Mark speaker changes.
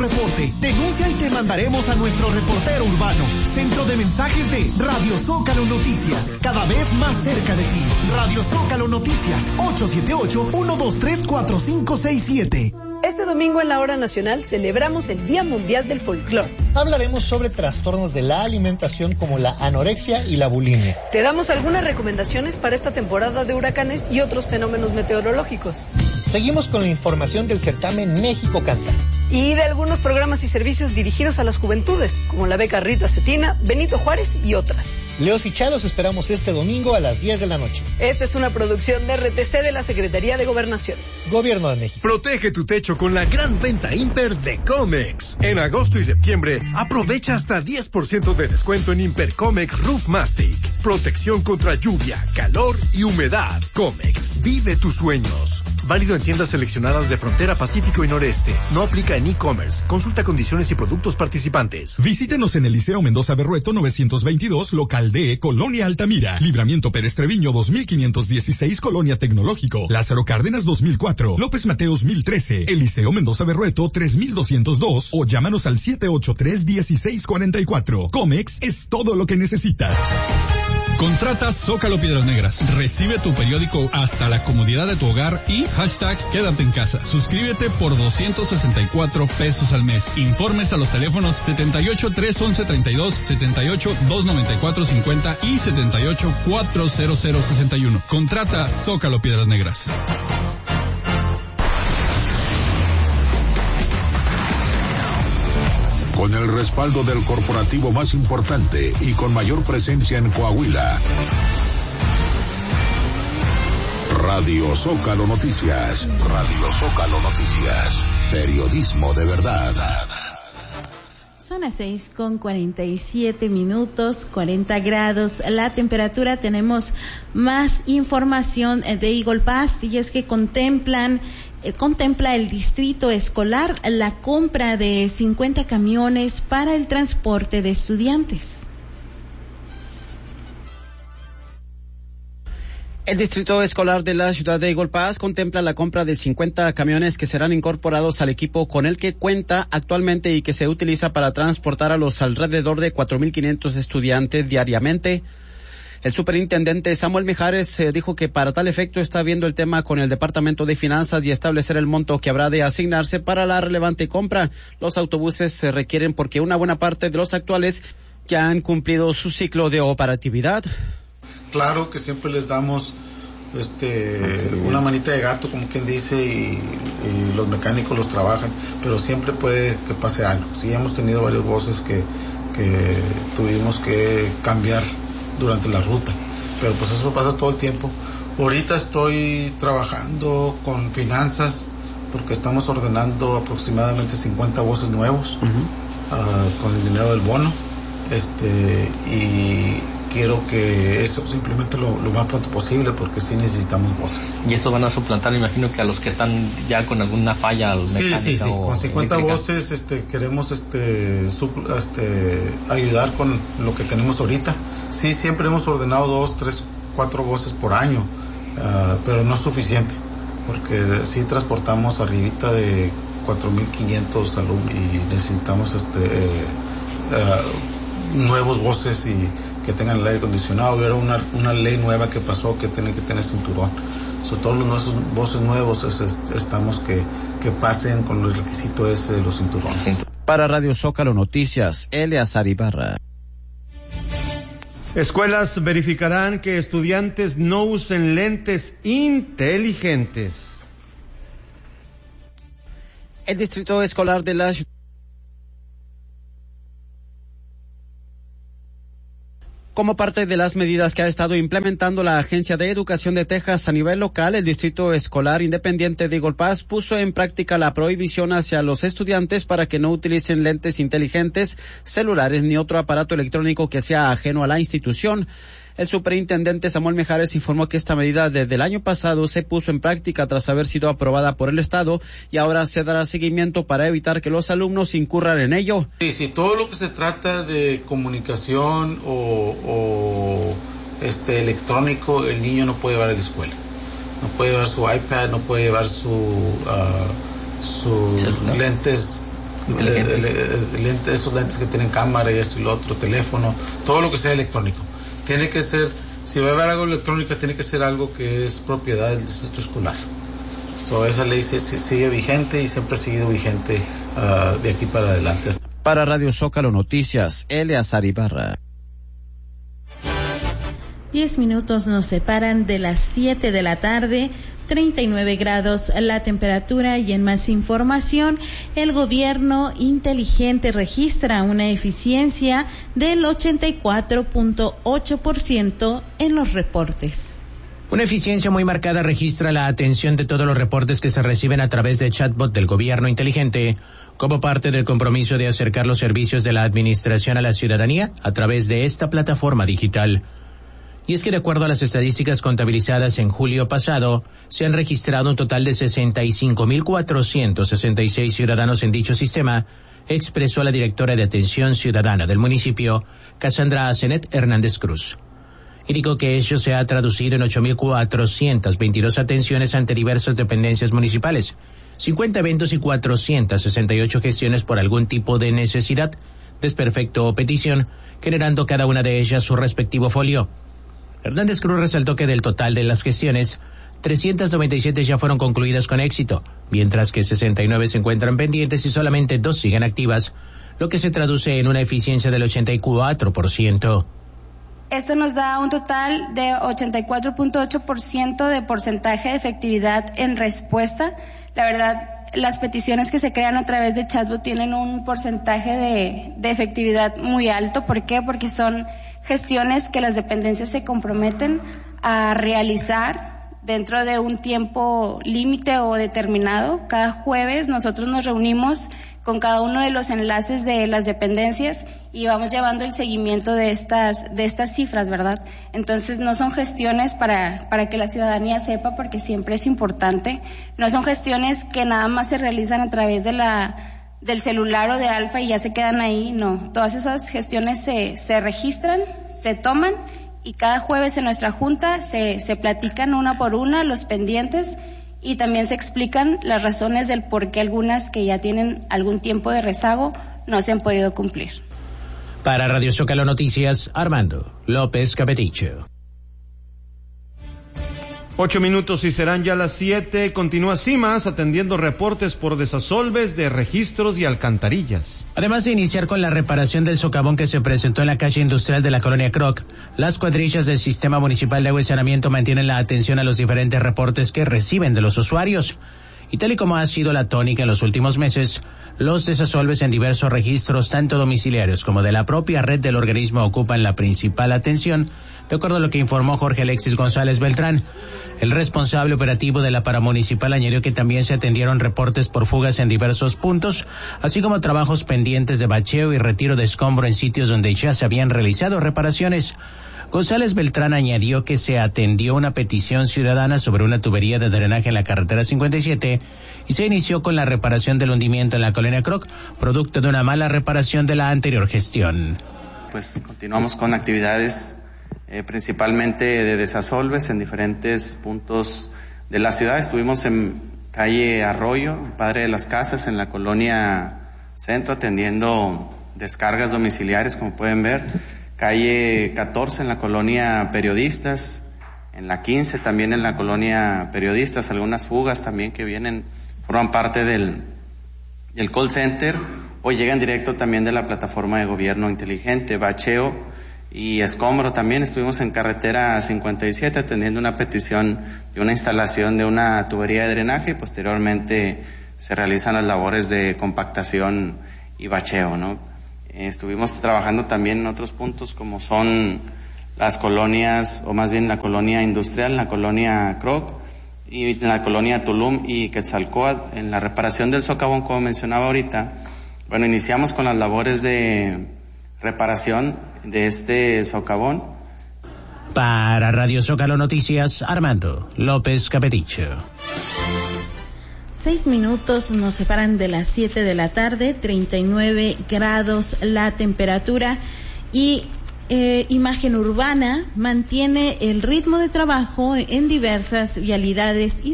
Speaker 1: reporte. Denuncia y te mandaremos a nuestro reportero urbano. Centro de mensajes de Radio Zócalo Noticias. Cada vez más cerca de ti. Radio Zócalo Noticias. 878-123-4567.
Speaker 2: Este domingo en la Hora Nacional celebramos el Día Mundial del Folclor.
Speaker 3: Hablaremos sobre trastornos de la alimentación como la anorexia y la bulimia.
Speaker 2: Te damos algunas recomendaciones para esta temporada de huracanes y otros fenómenos meteorológicos.
Speaker 3: Seguimos con la información del certamen México Canta.
Speaker 2: Y de algunos programas y servicios dirigidos a las juventudes, como la beca Rita Cetina, Benito Juárez y otras.
Speaker 3: Leos y Chalos esperamos este domingo a las 10 de la noche.
Speaker 2: Esta es una producción de RTC de la Secretaría de Gobernación.
Speaker 3: Gobierno de México.
Speaker 4: Protege tu techo con la gran venta Imper de Comex. En agosto y septiembre, aprovecha hasta 10% de descuento en Imper Comex Roof Mastic. Protección contra lluvia, calor y humedad. Comex, vive tus sueños. Válido en tiendas seleccionadas de Frontera Pacífico y Noreste. No aplica en e-commerce. Consulta condiciones y productos participantes.
Speaker 5: Visítenos en el Liceo Mendoza Berrueto 922, local D, Colonia Altamira. Libramiento Pérez Treviño 2516, Colonia Tecnológico. Lázaro Cárdenas 2004. López Mateos 1013. El Liceo Mendoza Berrueto 3202. O llámanos al 783-1644. Comex es todo lo que necesitas.
Speaker 6: Contrata Zócalo Piedras Negras. Recibe tu periódico hasta la comodidad de tu hogar y #quédate en casa. Suscríbete por 264 pesos al mes. Informes a los teléfonos 78-311-32, 78-294-50 y 78-40061. Contrata Zócalo Piedras Negras.
Speaker 7: Con el respaldo del corporativo más importante y con mayor presencia en Coahuila. Radio Zócalo Noticias. Radio Zócalo Noticias. Periodismo de verdad.
Speaker 8: Son las 6:47, 40 grados la temperatura. Tenemos más información de Eagle Pass y es que contempla el distrito escolar la compra de 50 camiones para el transporte de estudiantes.
Speaker 9: El Distrito Escolar de la ciudad de Eagle Pass contempla la compra de 50 camiones que serán incorporados al equipo con el que cuenta actualmente y que se utiliza para transportar a los alrededor de 4,500 estudiantes diariamente. El superintendente Samuel Mijares dijo que para tal efecto está viendo el tema con el Departamento de Finanzas y establecer el monto que habrá de asignarse para la relevante compra. Los autobuses se requieren porque una buena parte de los actuales ya han cumplido su ciclo de operatividad.
Speaker 10: Claro que siempre les damos una manita de gato, como quien dice, y los mecánicos los trabajan, pero siempre puede que pase algo. Sí, hemos tenido varios buses que tuvimos que cambiar durante la ruta, pero pues eso pasa todo el tiempo. Ahorita estoy trabajando con finanzas porque estamos ordenando aproximadamente 50 buses nuevos con el dinero del bono, y quiero que eso se implemente lo más pronto posible porque sí necesitamos buses.
Speaker 11: Y estos van a suplantar, me imagino, que a los que están ya con alguna falla mecánica.
Speaker 10: Sí, con 50
Speaker 11: eléctrica.
Speaker 10: buses queremos ayudar con lo que tenemos ahorita. Sí, siempre hemos ordenado 2, 3, 4 buses por año, pero no es suficiente porque sí transportamos arribita de 4,500 alumnos y necesitamos nuevos buses y que tengan el aire acondicionado. Era una ley nueva que pasó que tienen que tener cinturón. Sobre todo los buses nuevos estamos que pasen con el requisito ese de los cinturones.
Speaker 9: Para Radio Zócalo Noticias, Eleazar Ibarra.
Speaker 12: Escuelas verificarán que estudiantes no usen lentes inteligentes.
Speaker 9: El Distrito Escolar de la Como parte de las medidas que ha estado implementando la Agencia de Educación de Texas a nivel local, el Distrito Escolar Independiente de Eagle Pass puso en práctica la prohibición hacia los estudiantes para que no utilicen lentes inteligentes, celulares ni otro aparato electrónico que sea ajeno a la institución. El superintendente Samuel Mijares informó que esta medida desde el año pasado se puso en práctica tras haber sido aprobada por el Estado y ahora se dará seguimiento para evitar que los alumnos incurran en ello.
Speaker 10: Sí, todo lo que se trata de comunicación o electrónico, el niño no puede llevar a la escuela. No puede llevar su iPad, no puede llevar sus lentes esos lentes que tienen cámara y esto y lo otro, teléfono, todo lo que sea electrónico. Tiene que ser, si va a haber algo electrónico, tiene que ser algo que es propiedad del distrito escolar. Esa ley sigue vigente y siempre ha seguido vigente de aquí para adelante.
Speaker 9: Para Radio Zócalo Noticias, Eleazar Ibarra.
Speaker 8: 10 minutos nos separan de las 7 de la tarde, 39 grados la temperatura, y en más información, el gobierno inteligente registra una eficiencia del 84.8% en los reportes.
Speaker 13: Una eficiencia muy marcada registra la atención de todos los reportes que se reciben a través de chatbot del gobierno inteligente, como parte del compromiso de acercar los servicios de la administración a la ciudadanía a través de esta plataforma digital. Y es que de acuerdo a las estadísticas contabilizadas en julio pasado, se han registrado un total de 65.466 ciudadanos en dicho sistema, expresó la directora de Atención Ciudadana del municipio, Cassandra Asenet Hernández Cruz. Indicó que ello se ha traducido en 8.422 atenciones ante diversas dependencias municipales, 50 eventos y 468 gestiones por algún tipo de necesidad, desperfecto o petición, generando cada una de ellas su respectivo folio. Hernández Cruz resaltó que del total de las gestiones, 397 ya fueron concluidas con éxito, mientras que 69 se encuentran pendientes y solamente 2 siguen activas, lo que se traduce en una eficiencia del 84%.
Speaker 14: Esto nos da un total de 84.8% de porcentaje de efectividad en respuesta. La verdad, las peticiones que se crean a través de chatbot tienen un porcentaje de efectividad muy alto. ¿Por qué? Porque son gestiones que las dependencias se comprometen a realizar dentro de un tiempo límite o determinado. Cada jueves nosotros nos reunimos con cada uno de los enlaces de las dependencias y vamos llevando el seguimiento de estas cifras, ¿verdad? Entonces no son gestiones para que la ciudadanía sepa, porque siempre es importante. No son gestiones que nada más se realizan a través del celular o de Alfa y ya se quedan ahí. No, todas esas gestiones se registran, se toman y cada jueves en nuestra junta se platican una por una los pendientes y también se explican las razones del por qué algunas que ya tienen algún tiempo de rezago no se han podido cumplir.
Speaker 13: Para Radio Zócalo Noticias, Armando López Capeticho.
Speaker 12: 8 minutos y serán ya las 7. Continúa CIMAS atendiendo reportes por desasolves de registros y alcantarillas.
Speaker 13: Además de iniciar con la reparación del socavón que se presentó en la calle industrial de la colonia Croc, las cuadrillas del Sistema Municipal de Agua y Saneamiento mantienen la atención a los diferentes reportes que reciben de los usuarios. Y tal y como ha sido la tónica en los últimos meses, los desasolves en diversos registros, tanto domiciliarios como de la propia red del organismo, ocupan la principal atención, de acuerdo a lo que informó Jorge Alexis González Beltrán. El responsable operativo de la paramunicipal añadió que también se atendieron reportes por fugas en diversos puntos, así como trabajos pendientes de bacheo y retiro de escombro en sitios donde ya se habían realizado reparaciones. González Beltrán añadió que se atendió una petición ciudadana sobre una tubería de drenaje en la carretera 57 y se inició con la reparación del hundimiento en la colonia Croc, producto de una mala reparación de la anterior gestión.
Speaker 15: Pues continuamos con actividades principalmente de desasolves en diferentes puntos de la ciudad. Estuvimos en calle Arroyo, Padre de las Casas, en la colonia Centro, atendiendo descargas domiciliarias, como pueden ver. Calle 14 en la colonia Periodistas, en la 15 también en la colonia Periodistas, algunas fugas también que forman parte del call center o llegan directo también de la plataforma de gobierno inteligente. Bacheo y escombro también. Estuvimos en carretera 57 atendiendo una petición de una instalación de una tubería de drenaje y posteriormente se realizan las labores de compactación y bacheo, ¿no? Estuvimos trabajando también en otros puntos como son las colonias, o más bien la colonia industrial, la colonia Croc y la colonia Tulum y Quetzalcóatl, en la reparación del socavón, como mencionaba ahorita. Bueno, iniciamos con las labores de reparación de este socavón.
Speaker 13: Para Radio Zócalo Noticias, Armando López Capeticho.
Speaker 8: 6 minutos nos separan de las 7 de la tarde, 39 grados la temperatura y Imagen Urbana mantiene el ritmo de trabajo en diversas vialidades y